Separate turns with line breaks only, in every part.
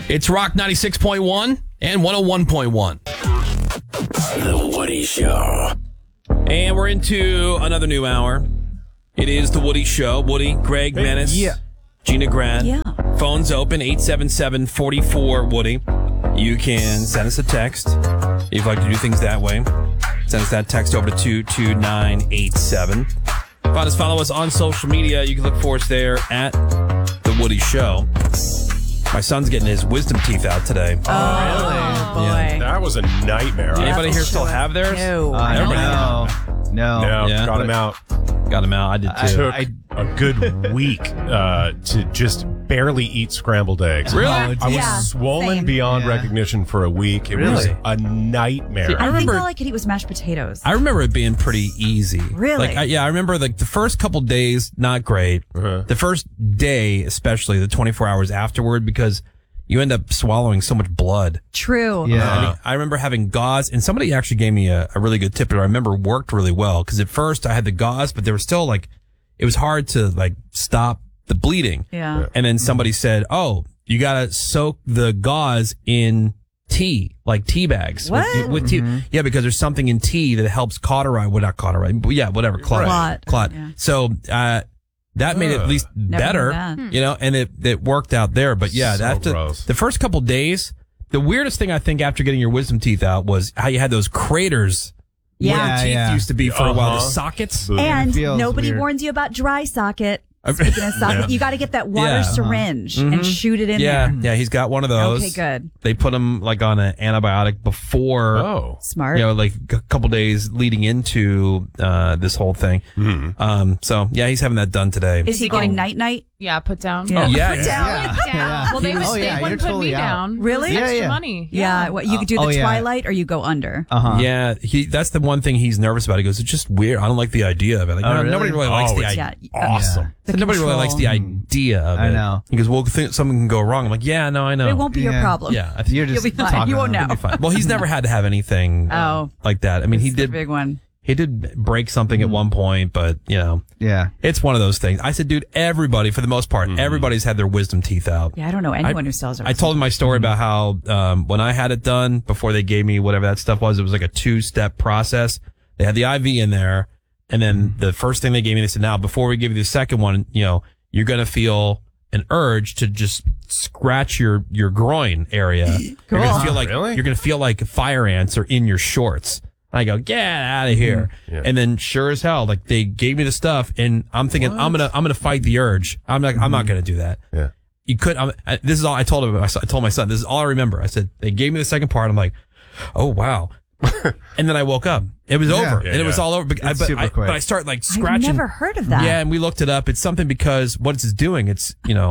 It's Rock 96.1 and 101.1.
The Woody Show.
And we're into another new hour. It is The Woody Show. Woody, Greg, Menace, Gina Grant.
Yeah.
Phones open, 877-44-WOODY. You can send us a text if you'd like to do things that way. Send us that text over to 22987. Follow us on social media. You can look for us there at The Woody Show. My son's getting his wisdom teeth out today.
Oh, boy.
Yeah.
That was a nightmare.
Anybody here still have theirs?
No.
No.
Yeah.
Got him out.
Got him out. I did too.
Took a good week to just barely eat scrambled eggs.
Really?
I was
Yeah,
swollen
same.
beyond recognition for a week. It was
Really?
a nightmare.
I think
remember-
all I could eat was mashed potatoes.
I remember it being pretty easy.
Really?
I remember the first couple days, not great.
Uh-huh.
The first day, especially the 24 hours afterward, because you end up swallowing so much blood.
True.
Yeah.
I remember having gauze, and somebody actually gave me a really good tip that I remember worked really well. Because at first I had the gauze, but there was still it was hard to stop the bleeding.
Yeah.
And then somebody said, "Oh, you gotta soak the gauze in tea, like tea bags."
What?
With tea. Yeah, because there's something in tea that helps cauterize, well, not cauterize, but yeah, whatever, clot.
Yeah.
So, that made it at least
Never
better,
knew that.
and it worked out there. But yeah,
So gross.
the first couple days, the weirdest thing I think after getting your wisdom teeth out was how you had those craters where
Yeah.
your teeth
Yeah.
used to be for a while, the
Uh-huh.
sockets.
And
feels
nobody
weird.
warns you about dry socket. Speaking of socket, you got to get that water
Yeah.
syringe and shoot it in
Yeah,
there.
yeah, he's got one of those.
Okay, good.
They put him on an antibiotic before.
Oh.
Smart.
A couple days leading into this whole thing. So yeah, he's having that done today.
Is he going night-night?
Yeah, put down.
Yeah.
Oh, yeah,
Put
yeah.
down.
Yeah.
Well, they
Oh,
wouldn't
yeah, you're
put
totally
me
out.
down.
Really?
It was extra
Yeah.
money.
Yeah. What, you could do the
yeah.
twilight or you go under.
Uh-huh.
Yeah, that's the one thing he's nervous about. He goes, "It's just weird. I don't like the idea of it."
really?
Nobody really likes the
it's
idea.
Yeah.
awesome.
The
Nobody really
control.
likes the idea of it.
I know.
He goes, "Well, something can go wrong." I'm like, "Yeah, no, I know."
It won't be your
Yeah.
problem.
Yeah, I think
You're just
You'll be fine.
talking
You won't
about
know.
it'll be fine. Well, he's never had to have anything
Oh.
like that. I mean, he
This is
did.
a big one.
He did break something at one point, but
Yeah.
it's one of those things. I said, dude, everybody, for the most part, everybody's had their wisdom teeth out.
Yeah, I don't know anyone who sells it.
I told him my story about how when I had it done, before they gave me whatever that stuff was, it was like a 2-step process. They had the IV in there, and then the first thing they gave me, they said, now, before we give you the second one, you're going to feel an urge to just scratch your groin area. You're going to feel like
Really?
you're going to feel like fire ants are in your shorts. I go, get out of here.
Yeah.
And then sure as hell, they gave me the stuff and I'm thinking, I'm going to fight the urge. I'm not going to do that.
Yeah.
You could, this is all I told him. I told my son, this is all I remember. I said, they gave me the second part. I'm like, oh, wow. And then I woke up. It was over.
Yeah,
and it was
yeah.
all over. But
super quick.
I start
I've
scratching.
never heard of that.
Yeah. And we looked it up. It's something because what it's doing, it's,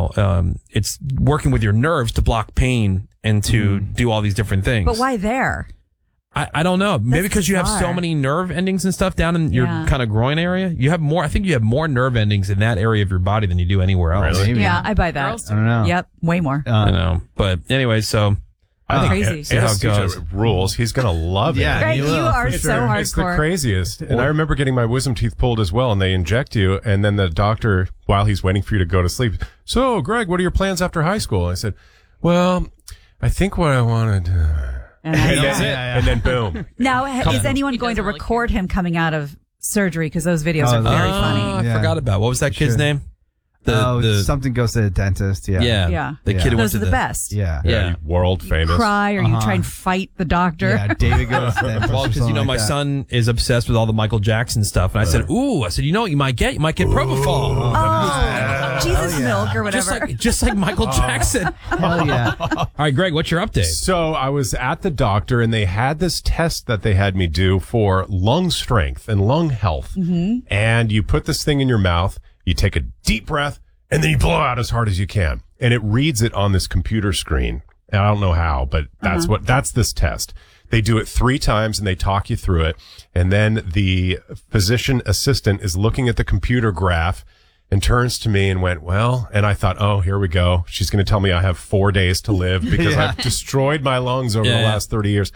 it's working with your nerves to block pain and to do all these different things.
But why there?
I don't know. Maybe because you have so
bizarre.
many nerve endings and stuff down in your
Yeah.
kind of groin area. You have more. I think you have more nerve endings in that area of your body than you do anywhere else.
Really?
Maybe.
Yeah, I buy that.
Girls
I don't know.
Yep, way more.
I know. But anyway, so
I think
Crazy.
See how it
anesthesia
goes.
rules. He's going to love
Yeah.
it.
Greg,
you
you
will,
are
for
so
sure.
It's the
hardcore.
craziest. And I remember getting my wisdom teeth pulled as well, and they inject you, and then the doctor, while he's waiting for you to go to sleep, so, Greg, what are your plans after high school? I said, well, I think what I want to do.
And
And
that's
then,
it.
Yeah.
and then boom.
Now, is anyone
He
going to
doesn't really
record him coming out of surgery? Because those videos are very funny.
I
Yeah.
forgot about what was that kid's
Sure.
name?
Something goes to the dentist. Yeah.
yeah,
Yeah.
the kid who went
Those
to
are the best.
Yeah.
Yeah.
World famous.
Cry or you try and fight the doctor.
Yeah. David goes to the dentist.
Well,
or
because
something like
my
that.
son is obsessed with all the Michael Jackson stuff, and I said, "Ooh," I said, "You know what you might get? You might get propofol,
Oh, Jesus milk or whatever.
just like Michael Jackson."
Hell yeah.
All right, Greg, what's your update?
So I was at the doctor, and they had this test that they had me do for lung strength and lung health. Mm-hmm. And you put this thing in your mouth, you take a deep breath, and then you blow out as hard as you can. And it reads it on this computer screen. And I don't know how, but that's this test. They do it 3 times and they talk you through it. And then the physician assistant is looking at the computer graph and turns to me and went, well, and I thought, oh, here we go. She's going to tell me I have 4 days to live because I've destroyed my lungs over the last 30 years.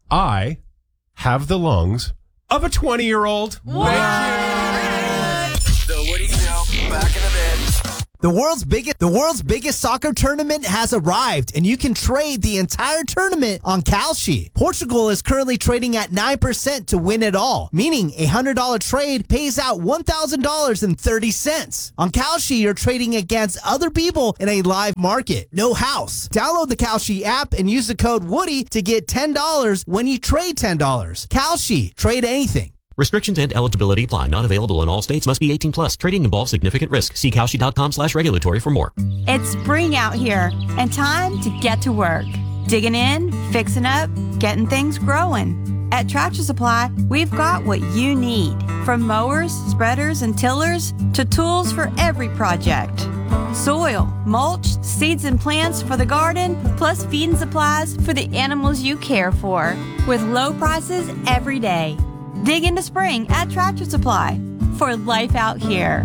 I have the lungs of a 20-year-old.
The Woody Show, back in a bit.
The world's biggest soccer tournament has arrived, and you can trade the entire tournament on Kalshi. Portugal is currently trading at 9% to win it all, meaning a $100 trade pays out $1,000.30. On Kalshi, you're trading against other people in a live market. No house. Download the Kalshi app and use the code Woody to get $10 when you trade $10. Kalshi. Trade anything.
Restrictions and eligibility apply. Not available in all states. Must be 18 plus. Trading involves significant risk. See Kalshi.com/regulatory for more.
It's spring out here and time to get to work. Digging in, fixing up, getting things growing. At Tractor Supply, we've got what you need. From mowers, spreaders, and tillers to tools for every project. Soil, mulch, seeds and plants for the garden, plus feed and supplies for the animals you care for. With low prices every day. Dig into spring at Tractor Supply for life out here.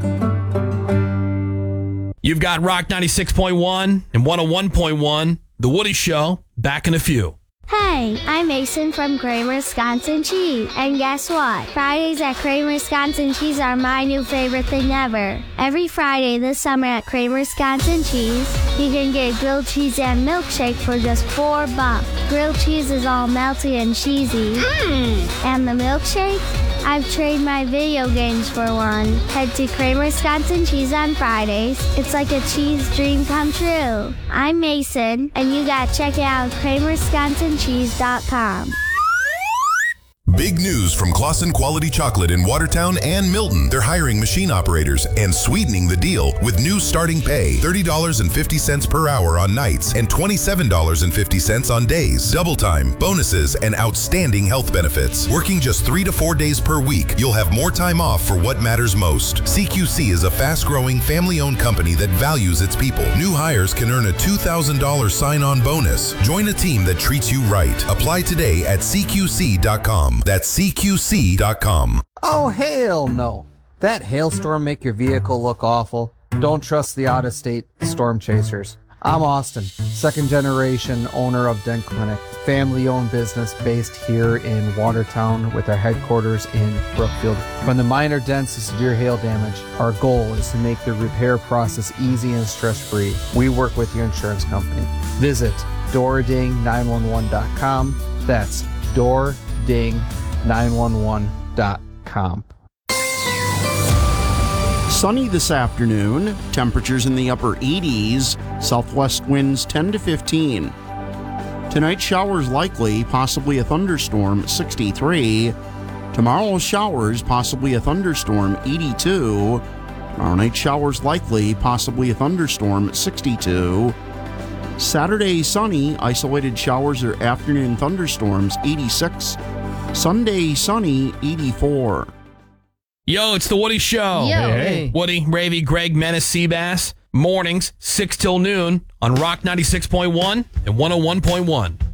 You've got Rock 96.1 and 101.1, The Woody Show, back in a few.
Hey, I'm Mason from Kramer Wisconsin Cheese. And guess what? Fridays at Kramer Wisconsin Cheese are my new favorite thing ever. Every Friday this summer at Kramer Wisconsin Cheese, you can get grilled cheese and milkshake for just $4. Grilled cheese is all melty and cheesy. And the milkshake? I've traded my video games for one. Head to Kramer Wisconsin Cheese on Fridays. It's like a cheese dream come true. I'm Mason, and you gotta check it out at KramerWisconsinCheese.com.
Big news from Claussen Quality Chocolate in Watertown and Milton. They're hiring machine operators and sweetening the deal with new starting pay, $30.50 per hour on nights and $27.50 on days. Double time, bonuses, and outstanding health benefits. Working just 3 to 4 days per week, you'll have more time off for what matters most. CQC is a fast-growing, family-owned company that values its people. New hires can earn a $2,000 sign-on bonus. Join a team that treats you right. Apply today at CQC.com. That's CQC.com.
Oh, hell no. That hailstorm make your vehicle look awful? Don't trust the out-of-state storm chasers. I'm Austin, second generation owner of Dent Clinic, family-owned business based here in Watertown with our headquarters in Brookfield. From the minor dents to severe hail damage, our goal is to make the repair process easy and stress-free. We work with your insurance company. Visit DoorDing911.com. That's DoorDing911.com.
Sunny this afternoon, temperatures in the upper 80s, southwest winds 10 to 15. Tonight, showers likely, possibly a thunderstorm, 63. Tomorrow, showers, possibly a thunderstorm, 82. Tomorrow night, showers likely, possibly a thunderstorm, 62. Saturday, sunny, isolated showers or afternoon thunderstorms, 86. Sunday, sunny, 84.
Yo, it's the Woody Show.
Yo.
Hey.
Woody, Ravy, Greg, Menace, Seabass. Mornings, 6 till noon on Rock 96.1 and 101.1.